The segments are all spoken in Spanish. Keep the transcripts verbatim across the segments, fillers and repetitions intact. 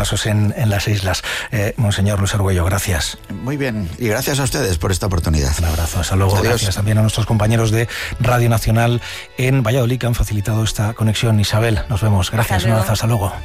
pasos en, en las islas. Eh, Monseñor Luis Argüello, gracias. Muy bien, y gracias a ustedes por esta oportunidad. Un abrazo, hasta luego. Adiós. Gracias también a nuestros compañeros de Radio Nacional en Valladolid que han facilitado esta conexión. Isabel, nos vemos. Gracias, un abrazo, hasta luego.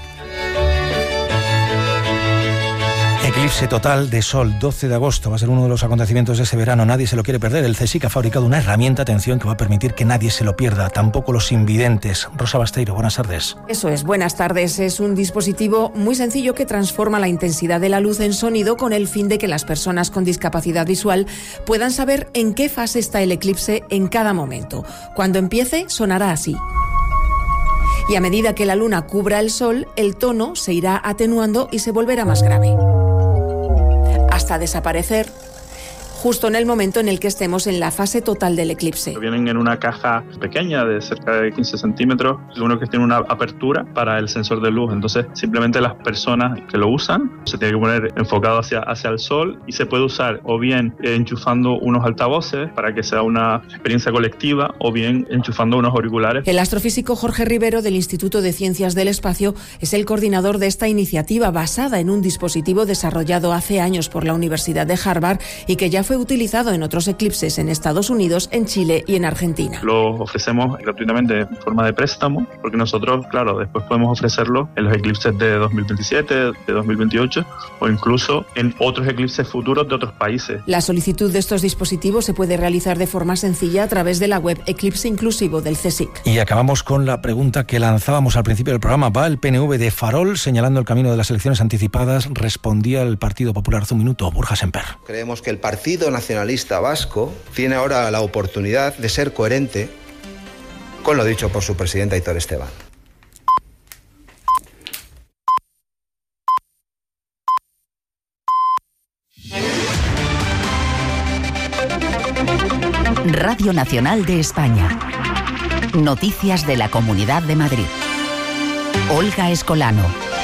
Eclipse total de sol, doce de agosto, va a ser uno de los acontecimientos de ese verano, nadie se lo quiere perder. El CSIC ha fabricado una herramienta, atención, que va a permitir que nadie se lo pierda, tampoco los invidentes. Rosa Basteiro, buenas tardes. Eso es, buenas tardes. Es un dispositivo muy sencillo que transforma la intensidad de la luz en sonido con el fin de que las personas con discapacidad visual puedan saber en qué fase está el eclipse en cada momento. Cuando empiece, sonará así. Y a medida que la luna cubra el sol, el tono se irá atenuando y se volverá más grave, hasta desaparecer justo en el momento en el que estemos en la fase total del eclipse. Vienen en una caja pequeña de cerca de quince centímetros, uno que tiene una apertura para el sensor de luz, entonces simplemente las personas que lo usan se tiene que poner enfocado hacia, hacia el sol y se puede usar o bien enchufando unos altavoces para que sea una experiencia colectiva o bien enchufando unos auriculares. El astrofísico Jorge Rivero del Instituto de Ciencias del Espacio es el coordinador de esta iniciativa basada en un dispositivo desarrollado hace años por la Universidad de Harvard y que ya fue utilizado en otros eclipses en Estados Unidos, en Chile y en Argentina. Lo ofrecemos gratuitamente en forma de préstamo, porque nosotros, claro, después podemos ofrecerlo en los eclipses de dos mil veintisiete, de dos mil veintiocho o incluso en otros eclipses futuros de otros países. La solicitud de estos dispositivos se puede realizar de forma sencilla a través de la web Eclipse Inclusivo del CSIC. Y acabamos con la pregunta que lanzábamos al principio del programa. ¿Va el P N V de farol señalando el camino de las elecciones anticipadas? Respondía el Partido Popular hace un minuto, Borja Semper. Creemos que el Partido Nacionalista Vasco tiene ahora la oportunidad de ser coherente con lo dicho por su presidente Aitor Esteban. Radio Nacional de España. Noticias de la Comunidad de Madrid. Olga Escolano.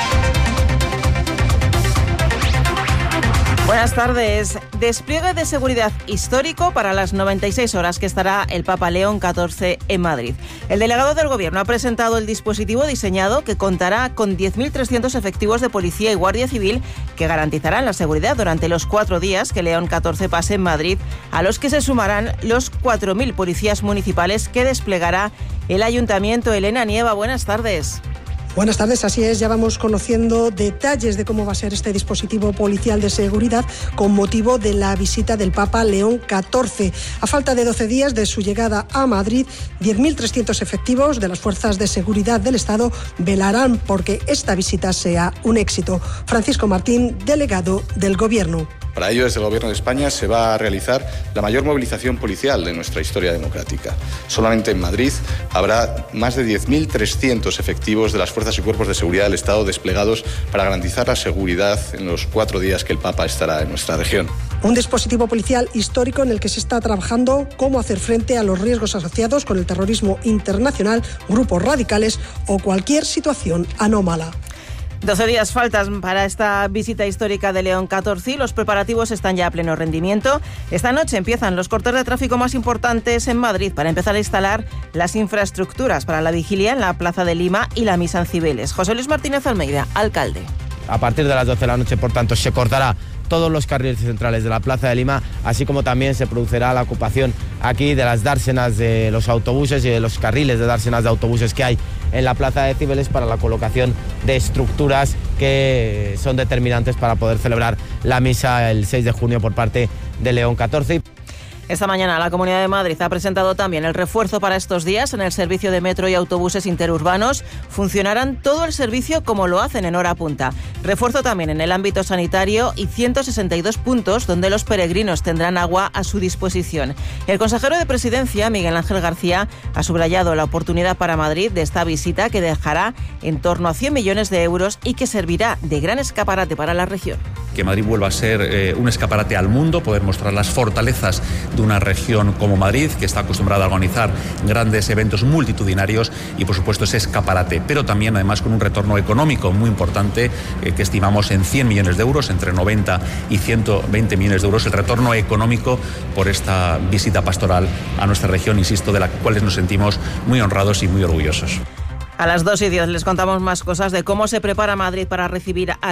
Buenas tardes. Despliegue de seguridad histórico para las noventa y seis horas que estará el Papa León catorce en Madrid. El delegado del Gobierno ha presentado el dispositivo diseñado que contará con diez mil trescientos efectivos de policía y guardia civil que garantizarán la seguridad durante los cuatro días que León catorce pase en Madrid, a los que se sumarán los cuatro mil policías municipales que desplegará el Ayuntamiento. Elena Nieva, buenas tardes. Buenas tardes, así es, ya vamos conociendo detalles de cómo va a ser este dispositivo policial de seguridad con motivo de la visita del Papa León catorce. A falta de doce días de su llegada a Madrid, diez mil trescientos efectivos de las fuerzas de seguridad del Estado velarán porque esta visita sea un éxito. Francisco Martín, delegado del Gobierno. Para ello, desde el Gobierno de España se va a realizar la mayor movilización policial de nuestra historia democrática. Solamente en Madrid habrá más de diez mil trescientos efectivos de las fuerzas y cuerpos de seguridad del Estado desplegados para garantizar la seguridad en los cuatro días que el Papa estará en nuestra región. Un dispositivo policial histórico en el que se está trabajando cómo hacer frente a los riesgos asociados con el terrorismo internacional, grupos radicales o cualquier situación anómala. doce días faltan para esta visita histórica de León catorce y los preparativos están ya a pleno rendimiento. Esta noche empiezan los cortes de tráfico más importantes en Madrid para empezar a instalar las infraestructuras para la vigilia en la Plaza de Lima y la misa en Cibeles. José Luis Martínez Almeida, alcalde. A partir de las doce de la noche, por tanto, se cortará todos los carriles centrales de la Plaza de Lima, así como también se producirá la ocupación aquí de las dársenas de los autobuses y de los carriles de dársenas de autobuses que hay en la Plaza de Cibeles para la colocación de estructuras que son determinantes para poder celebrar la misa el seis de junio por parte de León catorce. Esta mañana la Comunidad de Madrid ha presentado también el refuerzo para estos días en el servicio de metro y autobuses interurbanos. Funcionarán todo el servicio como lo hacen en hora punta. Refuerzo también en el ámbito sanitario y ciento sesenta y dos puntos donde los peregrinos tendrán agua a su disposición. El consejero de Presidencia, Miguel Ángel García, ha subrayado la oportunidad para Madrid de esta visita que dejará en torno a cien millones de euros y que servirá de gran escaparate para la región. Que Madrid vuelva a ser eh, un escaparate al mundo, poder mostrar las fortalezas de una región como Madrid, que está acostumbrada a organizar grandes eventos multitudinarios y, por supuesto, ese escaparate, pero también, además, con un retorno económico muy importante, eh, que estimamos en cien millones de euros, entre noventa y ciento veinte millones de euros, el retorno económico por esta visita pastoral a nuestra región, insisto, de la cual nos sentimos muy honrados y muy orgullosos. A las dos y diez les contamos más cosas de cómo se prepara Madrid para recibir a